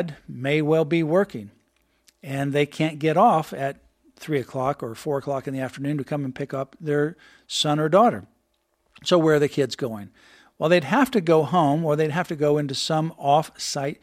may well be working, and they can't get off at 3 o'clock or 4 o'clock in the afternoon to come and pick up their son or daughter. So where are the kids going? Well, they'd have to go home, or they'd have to go into some off-site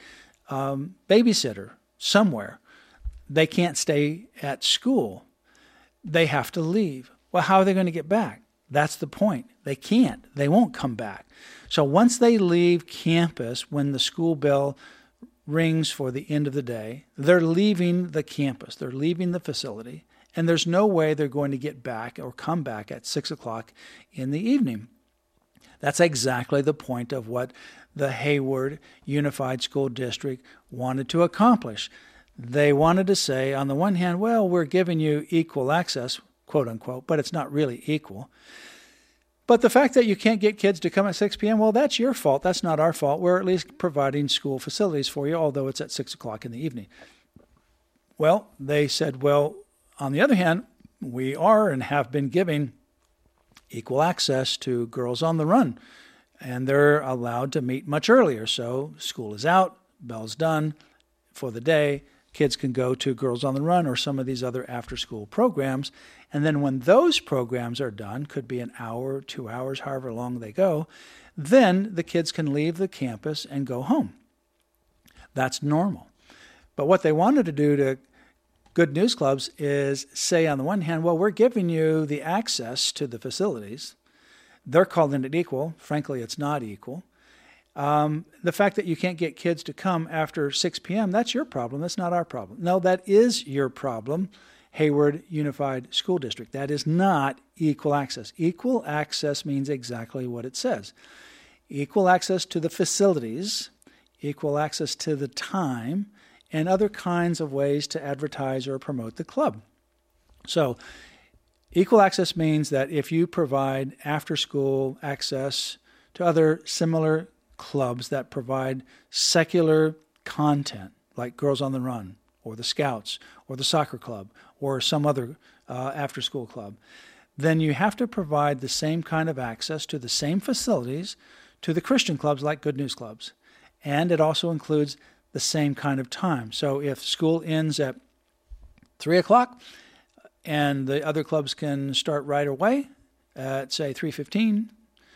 babysitter somewhere. They can't stay at school. They have to leave. Well, how are they going to get back? That's the point. They can't. They won't come back. So once they leave campus, when the school bell rings for the end of the day, they're leaving the campus. They're leaving the facility, and there's no way they're going to get back or come back at 6 o'clock in the evening. That's exactly the point of what the Hayward Unified School District wanted to accomplish. They wanted to say, on the one hand, well, we're giving you equal access, quote unquote, but it's not really equal. But the fact that you can't get kids to come at 6 p.m., well, that's your fault. That's not our fault. We're at least providing school facilities for you, although it's at 6 o'clock in the evening. Well, they said, well, on the other hand, we are and have been giving equal access to Girls on the Run, and they're allowed to meet much earlier. So school is out, bell's done for the day. Kids can go to Girls on the Run or some of these other after-school programs. And then when those programs are done, could be an hour, 2 hours, however long they go, then the kids can leave the campus and go home. That's normal. But what they wanted to do to Good News Clubs is say, on the one hand, well, we're giving you the access to the facilities. They're calling it equal. Frankly, it's not equal. The fact that you can't get kids to come after 6 p.m., that's your problem. That's not our problem. No, that is your problem, Hayward Unified School District. That is not equal access. Equal access means exactly what it says. Equal access to the facilities, equal access to the time, and other kinds of ways to advertise or promote the club. So equal access means that if you provide after-school access to other similar clubs that provide secular content, like Girls on the Run, or the Scouts, or the soccer club, or some other after-school club, then you have to provide the same kind of access to the same facilities to the Christian clubs like Good News Clubs. And it also includes the same kind of time. So if school ends at 3 o'clock and the other clubs can start right away at, say, 3:15,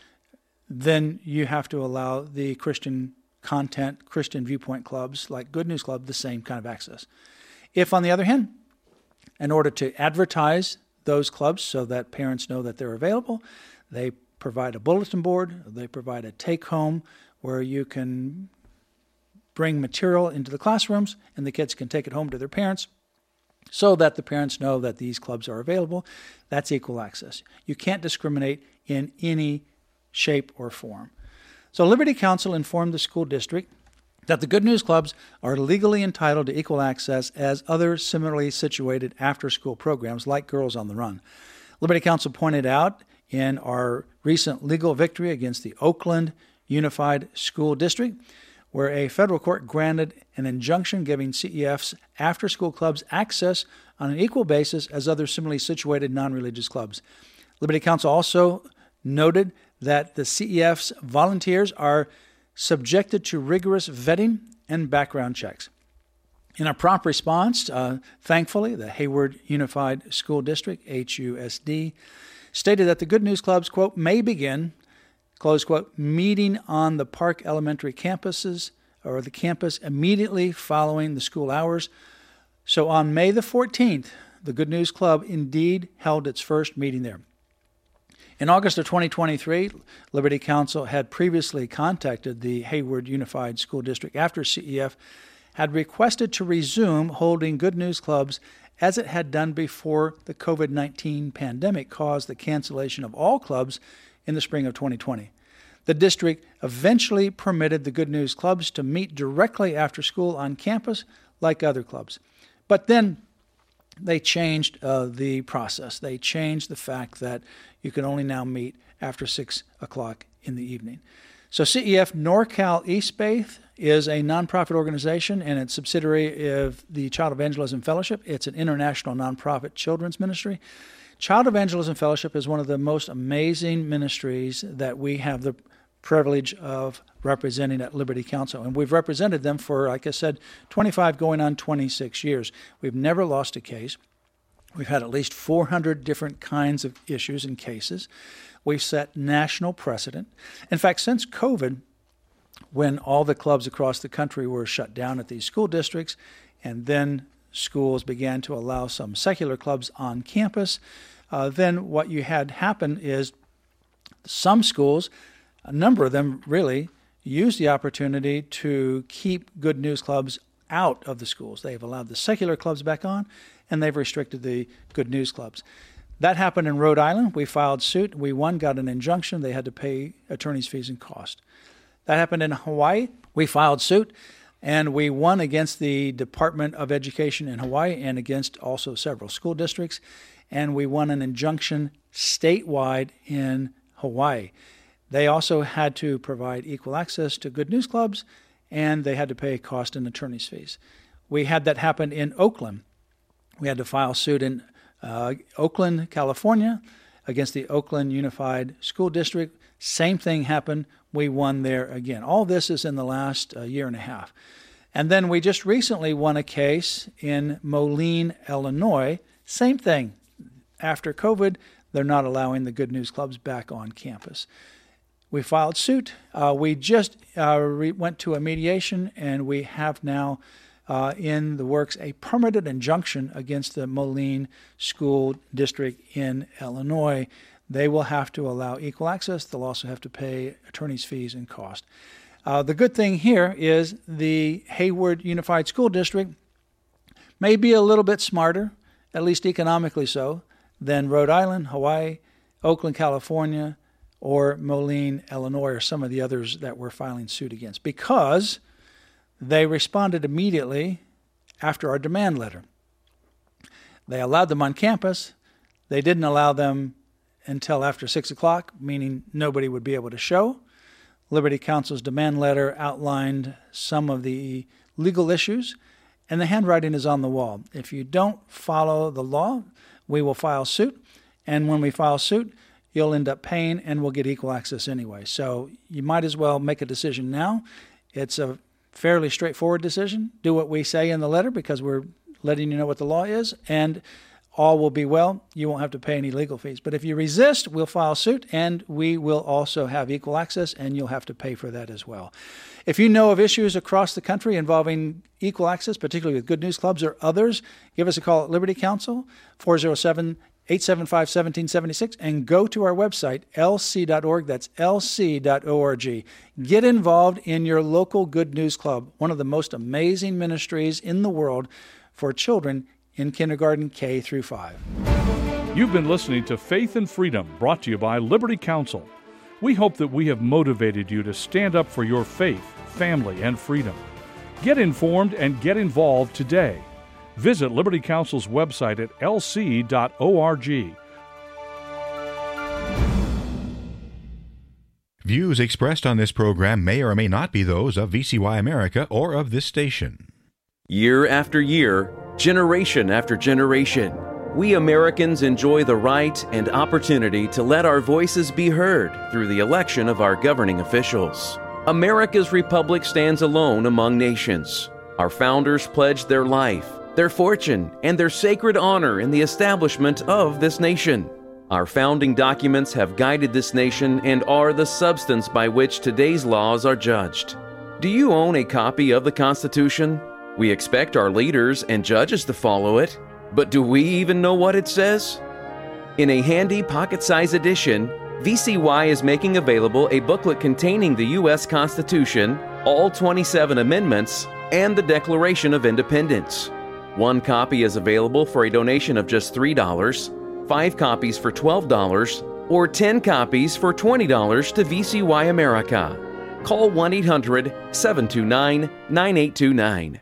then you have to allow the Christian content, Christian viewpoint clubs like Good News Club the same kind of access. If, on the other hand, in order to advertise those clubs so that parents know that they're available, they provide a bulletin board, they provide a take-home where you can bring material into the classrooms and the kids can take it home to their parents so that the parents know that these clubs are available. That's equal access. You can't discriminate in any shape or form. So Liberty Counsel informed the school district that the Good News Clubs are legally entitled to equal access as other similarly situated after-school programs like Girls on the Run. Liberty Counsel pointed out in our recent legal victory against the Oakland Unified School District, where a federal court granted an injunction giving CEF's after-school clubs access on an equal basis as other similarly situated non-religious clubs. Liberty Counsel also noted that the CEF's volunteers are subjected to rigorous vetting and background checks. In a prompt response, thankfully, the Hayward Unified School District, HUSD, stated that the Good News Clubs, quote, may begin, close quote, meeting on the Park Elementary campuses or the campus immediately following the school hours. So on May the 14th, the Good News Club indeed held its first meeting there. In August of 2023, Liberty Counsel had previously contacted the Hayward Unified School District after CEF had requested to resume holding Good News Clubs as it had done before the COVID-19 pandemic caused the cancellation of all clubs in the spring of 2020. The district eventually permitted the Good News Clubs to meet directly after school on campus like other clubs. But then they changed the process. They changed the fact that you can only now meet after 6 o'clock in the evening. So CEF NorCal East Bay is a nonprofit organization and it's a subsidiary of the Child Evangelism Fellowship. It's an international nonprofit children's ministry. Child Evangelism Fellowship is one of the most amazing ministries that we have the privilege of representing at Liberty Counsel. And we've represented them for, like I said, 25 going on 26 years. We've never lost a case. We've had at least 400 different kinds of issues and cases. We've set national precedent. In fact, since COVID, when all the clubs across the country were shut down at these school districts, and then schools began to allow some secular clubs on campus, then what you had happen is some schools, a number of them really, used the opportunity to keep Good News Clubs out of the schools. They've allowed the secular clubs back on, and they've restricted the Good News Clubs. That happened in Rhode Island. We filed suit. We won, got an injunction. They had to pay attorney's fees and cost. That happened in Hawaii. We filed suit, and we won against the Department of Education in Hawaii and against also several school districts, and we won an injunction statewide in Hawaii. They also had to provide equal access to Good News Clubs, and they had to pay cost and attorney's fees. We had that happen in Oakland. We had to file suit in Oakland, California, against the Oakland Unified School District. Same thing happened. We won there again. All this is in the last year and a half. And then we just recently won a case in Moline, Illinois. Same thing. After COVID, they're not allowing the Good News Clubs back on campus. We filed suit. We just went to a mediation, and we have now in the works a permanent injunction against the Moline School District in Illinois. They will have to allow equal access. They'll also have to pay attorney's fees and cost. The good thing here is the Hayward Unified School District may be a little bit smarter, at least economically so, than Rhode Island, Hawaii, Oakland, California, or Moline, Illinois, or some of the others that we're filing suit against, because they responded immediately after our demand letter. They allowed them on campus. They didn't allow them until after 6 o'clock, meaning nobody would be able to show. Liberty Counsel's demand letter outlined some of the legal issues, and the handwriting is on the wall. If you don't follow the law, we will file suit, and when we file suit, you'll end up paying, and we'll get equal access anyway. So you might as well make a decision now. It's a fairly straightforward decision. Do what we say in the letter, because we're letting you know what the law is, and all will be well. You won't have to pay any legal fees. But if you resist, we'll file suit, and we will also have equal access, and you'll have to pay for that as well. If you know of issues across the country involving equal access, particularly with Good News Clubs or others, give us a call at Liberty Counsel, 407-875-1776, and go to our website, lc.org. That's lc.org. Get involved in your local Good News Club, one of the most amazing ministries in the world for children in kindergarten K through 5. You've been listening to Faith and Freedom, brought to you by Liberty Counsel. We hope that we have motivated you to stand up for your faith, family, and freedom. Get informed and get involved today. Visit Liberty Counsel's website at lc.org. Views expressed on this program may or may not be those of VCY America or of this station. Year after year, generation after generation, we Americans enjoy the right and opportunity to let our voices be heard through the election of our governing officials. America's republic stands alone among nations. Our founders pledged their life, their fortune, and their sacred honor in the establishment of this nation. Our founding documents have guided this nation and are the substance by which today's laws are judged. Do you own a copy of the Constitution? We expect our leaders and judges to follow it, but do we even know what it says? In a handy pocket-sized edition, VCY is making available a booklet containing the U.S. Constitution, all 27 amendments, and the Declaration of Independence. One copy is available for a donation of just $3, 5 copies for $12, or 10 copies for $20 to VCY America. Call 1-800-729-9829.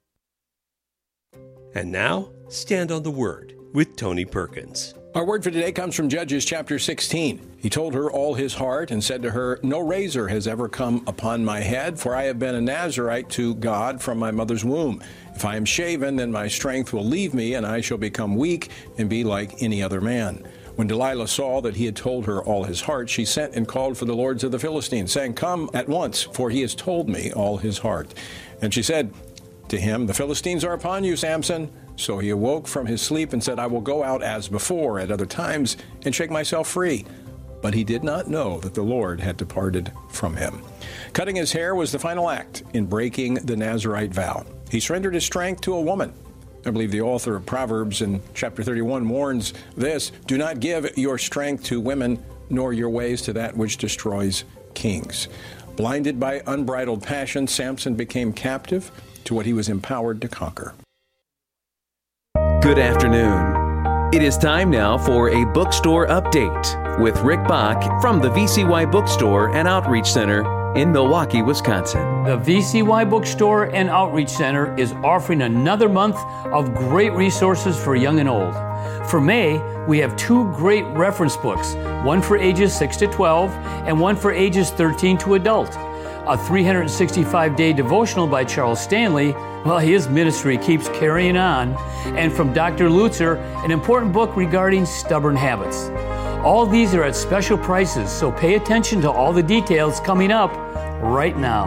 And now, Stand on the Word with Tony Perkins. Our word for today comes from Judges chapter 16. He told her all his heart and said to her, "No razor has ever come upon my head, for I have been a Nazirite to God from my mother's womb. If I am shaven, then my strength will leave me, and I shall become weak and be like any other man." When Delilah saw that he had told her all his heart, she sent and called for the lords of the Philistines, saying, "Come at once, for he has told me all his heart." And she said to him, "The Philistines are upon you, Samson." So he awoke from his sleep and said, "I will go out as before at other times and shake myself free." But he did not know that the Lord had departed from him. Cutting his hair was the final act in breaking the Nazirite vow. He surrendered his strength to a woman. I believe the author of Proverbs in chapter 31 warns this: "Do not give your strength to women, nor your ways to that which destroys kings." Blinded by unbridled passion, Samson became captive to what he was empowered to conquer. Good afternoon. It is time now for a bookstore update with Rick Bach from the VCY Bookstore and Outreach Center in Milwaukee, Wisconsin. The VCY Bookstore and Outreach Center is offering another month of great resources for young and old. For May, we have 2 great reference books, one for ages 6 to 12 and one for ages 13 to adult. A 365-day devotional by Charles Stanley. Well, his ministry keeps carrying on. And from Dr. Lutzer, an important book regarding stubborn habits. All these are at special prices, so pay attention to all the details coming up right now.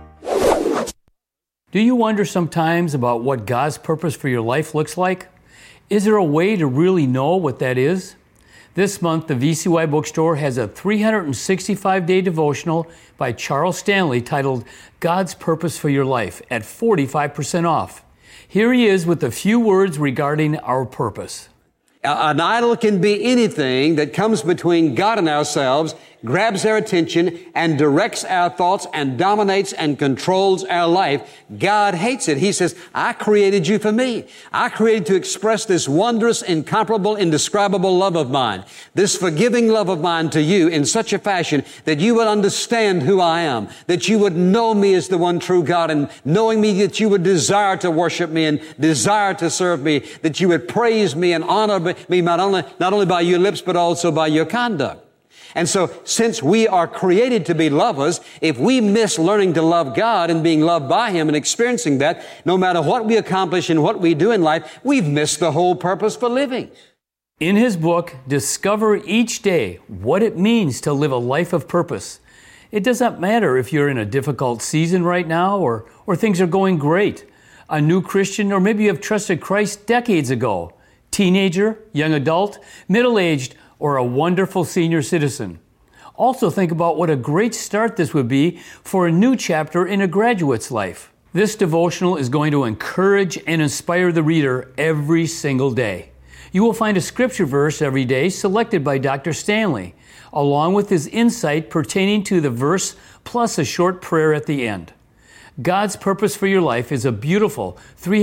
Do you wonder sometimes about what God's purpose for your life looks like? Is there a way to really know what that is? This month, the VCY Bookstore has a 365-day devotional by Charles Stanley titled God's Purpose for Your Life at 45% off. Here he is with a few words regarding our purpose. An idol can be anything that comes between God and ourselves, grabs our attention, and directs our thoughts, and dominates and controls our life. God hates it. He says, "I created you for me. I created to express this wondrous, incomparable, indescribable love of mine, this forgiving love of mine to you in such a fashion that you would understand who I am, that you would know me as the one true God, and knowing me that you would desire to worship me and desire to serve me, that you would praise me and honor me not only by your lips but also by your conduct." And so, since we are created to be lovers, if we miss learning to love God and being loved by Him and experiencing that, no matter what we accomplish and what we do in life, we've missed the whole purpose for living. In his book, discover each day what it means to live a life of purpose. It doesn't matter if you're in a difficult season right now or things are going great. A new Christian, or maybe you have trusted Christ decades ago. Teenager, young adult, middle-aged, or a wonderful senior citizen. Also think about what a great start this would be for a new chapter in a graduate's life. This devotional is going to encourage and inspire the reader every single day. You will find a scripture verse every day selected by Dr. Stanley, along with his insight pertaining to the verse plus a short prayer at the end. God's Purpose for Your Life is a beautiful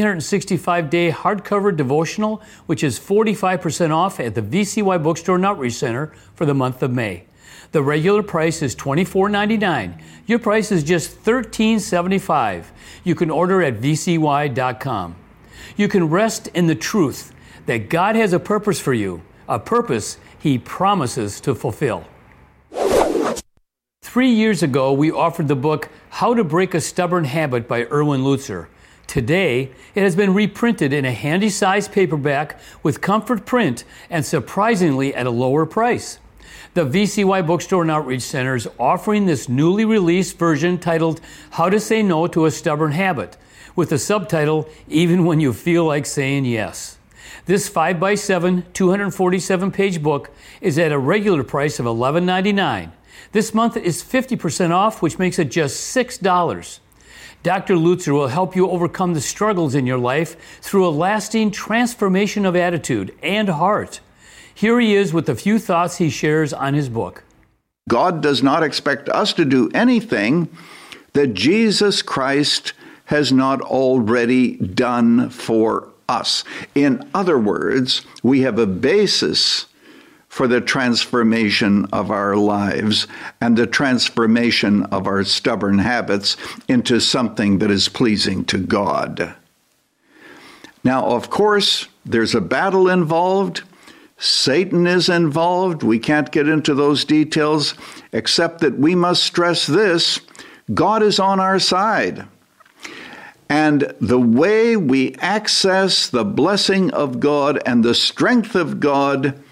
365-day hardcover devotional, which is 45% off at the VCY Bookstore and Outreach Center for the month of May. The regular price is $24.99. Your price is just $13.75. You can order at vcy.com. You can rest in the truth that God has a purpose for you, a purpose He promises to fulfill. 3 years ago, we offered the book How to Break a Stubborn Habit by Erwin Lutzer. Today, it has been reprinted in a handy-sized paperback with comfort print and surprisingly at a lower price. The VCY Bookstore and Outreach Center is offering this newly released version titled How to Say No to a Stubborn Habit, with the subtitle, Even When You Feel Like Saying Yes. This 5x7, 247-page book is at a regular price of $11.99. This month is 50% off, which makes it just $6. Dr. Lutzer will help you overcome the struggles in your life through a lasting transformation of attitude and heart. Here he is with a few thoughts he shares on his book. God does not expect us to do anything that Jesus Christ has not already done for us. In other words, we have a basis for the transformation of our lives and the transformation of our stubborn habits into something that is pleasing to God. Now, of course, there's a battle involved. Satan is involved. We can't get into those details, except that we must stress this: God is on our side. And the way we access the blessing of God and the strength of God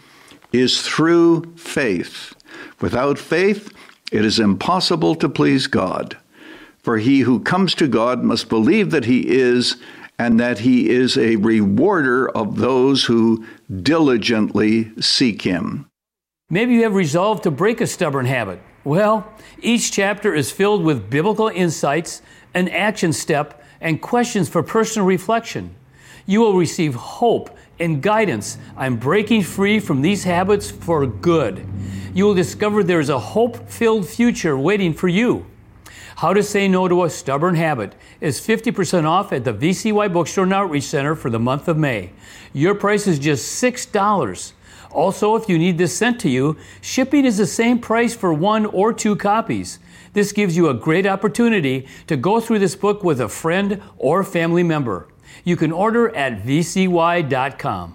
is through faith. Without faith, it is impossible to please God. For he who comes to God must believe that he is, and that he is a rewarder of those who diligently seek him. Maybe you have resolved to break a stubborn habit. Well, each chapter is filled with biblical insights, an action step, and questions for personal reflection. You will receive hope and guidance on breaking free from these habits for good. You will discover there is a hope-filled future waiting for you. How to Say No to a Stubborn Habit is 50% off at the VCY Bookstore and Outreach Center for the month of May. Your price is just $6. Also, if you need this sent to you, shipping is the same price for 1 or 2 copies. This gives you a great opportunity to go through this book with a friend or family member. You can order at vcy.com.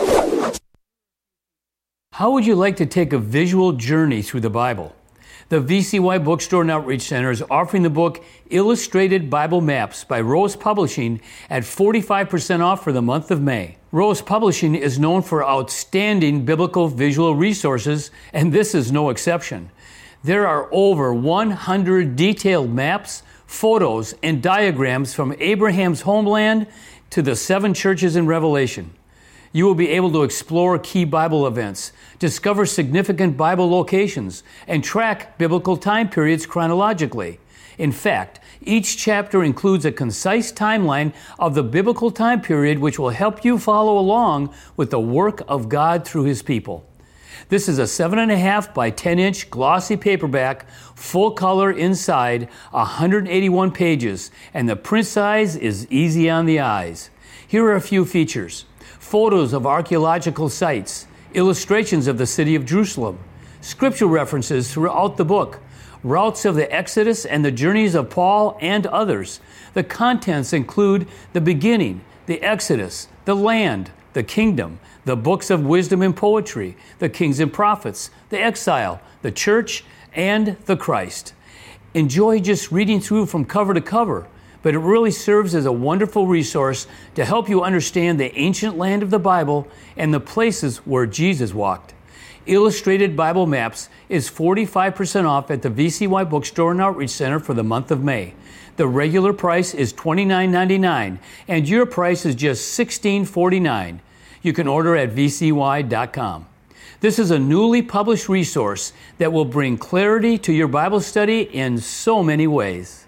How would you like to take a visual journey through the Bible? The VCY Bookstore and Outreach Center is offering the book Illustrated Bible Maps by Rose Publishing at 45% off for the month of May. Rose Publishing is known for outstanding biblical visual resources, and this is no exception. There are over 100 detailed maps, photos, and diagrams from Abraham's homeland to the 7 churches in Revelation. You will be able to explore key Bible events, discover significant Bible locations, and track biblical time periods chronologically. In fact, each chapter includes a concise timeline of the biblical time period which will help you follow along with the work of God through His people. This is a 7.5 by 10-inch glossy paperback, full color inside, 181 pages, and the print size is easy on the eyes. Here are a few features. Photos of archaeological sites, illustrations of the city of Jerusalem, scripture references throughout the book, routes of the Exodus and the journeys of Paul and others. The contents include the beginning, the Exodus, the land, the kingdom, the books of wisdom and poetry, the kings and prophets, the exile, the church, and the Christ. Enjoy just reading through from cover to cover, but it really serves as a wonderful resource to help you understand the ancient land of the Bible and the places where Jesus walked. Illustrated Bible Maps is 45% off at the VCY Bookstore and Outreach Center for the month of May. The regular price is $29.99, and your price is just $16.49. You can order at vcy.com. This is a newly published resource that will bring clarity to your Bible study in so many ways.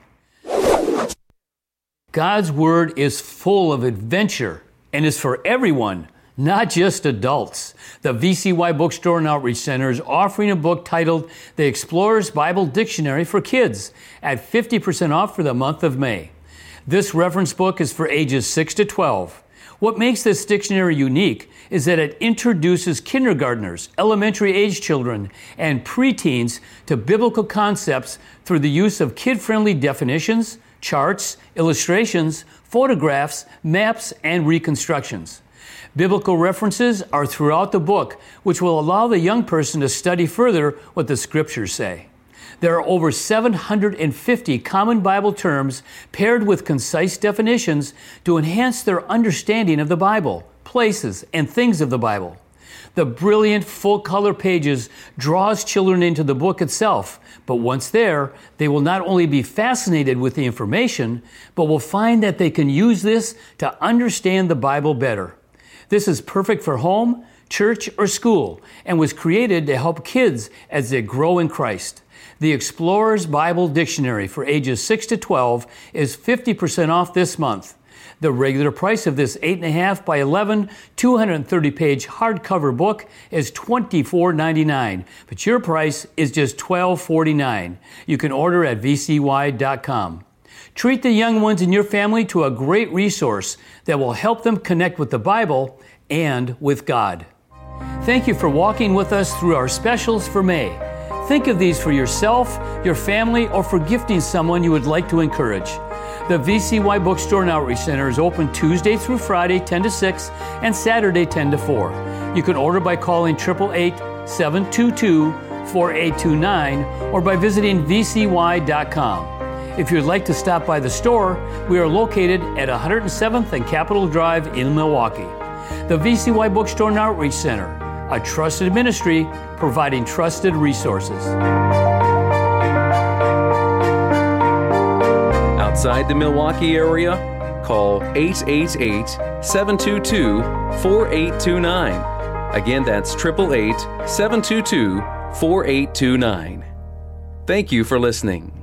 God's Word is full of adventure and is for everyone, not just adults. The VCY Bookstore and Outreach Center is offering a book titled The Explorer's Bible Dictionary for Kids at 50% off for the month of May. This reference book is for ages 6 to 12. What makes this dictionary unique is that it introduces kindergartners, elementary age children, and preteens to biblical concepts through the use of kid-friendly definitions, charts, illustrations, photographs, maps, and reconstructions. Biblical references are throughout the book, which will allow the young person to study further what the Scriptures say. There are over 750 common Bible terms paired with concise definitions to enhance their understanding of the Bible, places, and things of the Bible. The brilliant full-color pages draws children into the book itself, but once there, they will not only be fascinated with the information, but will find that they can use this to understand the Bible better. This is perfect for home, church, or school, and was created to help kids as they grow in Christ. The Explorer's Bible Dictionary for ages 6 to 12 is 50% off this month. The regular price of this 8.5 by 11, 230-page hardcover book is $24.99, but your price is just $12.49. You can order at vcy.com. Treat the young ones in your family to a great resource that will help them connect with the Bible and with God. Thank you for walking with us through our specials for May. Think of these for yourself, your family, or for gifting someone you would like to encourage. The VCY Bookstore and Outreach Center is open Tuesday through Friday, 10 to 6, and Saturday, 10 to 4. You can order by calling 888-722-4829 or by visiting vcy.com. If you'd like to stop by the store, we are located at 107th and Capitol Drive in Milwaukee. The VCY Bookstore and Outreach Center, a trusted ministry providing trusted resources. Outside the Milwaukee area, call 888-722-4829. Again, that's 888-722-4829. Thank you for listening.